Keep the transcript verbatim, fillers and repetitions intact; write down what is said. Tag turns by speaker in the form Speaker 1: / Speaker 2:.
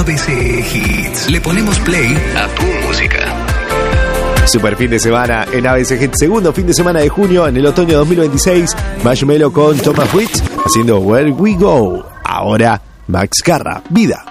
Speaker 1: A B C Hits. Le ponemos play a tu música.
Speaker 2: Super fin de semana en A B C Hits. Segundo fin de semana de junio en el otoño dos mil veintiséis. Marshmello con Thomas Witz haciendo Where We Go. Ahora Max Carra, Vida.